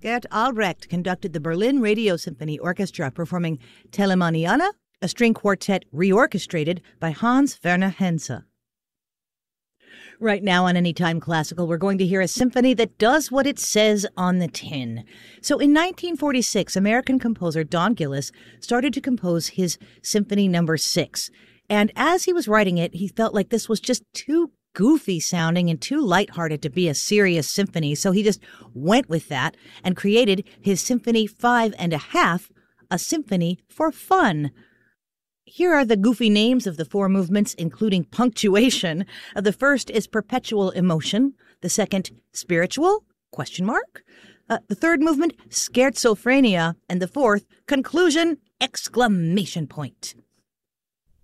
Gert Albrecht conducted the Berlin Radio Symphony Orchestra performing Telemanniana, a string quartet reorchestrated by Hans Werner Henze. Right now on Anytime Classical, we're going to hear a symphony that does what it says on the tin. So in 1946, American composer Don Gillis started to compose his Symphony No. 6. And as he was writing it, he felt like this was just too goofy sounding and too lighthearted to be a serious symphony. So he just went with that and created his Symphony 5½, a symphony for fun. Here are the goofy names of the four movements, including punctuation. The first is Perpetual Emotion. The second, Spiritual? ? The third movement, Scherzophrenia. And the fourth, Conclusion! !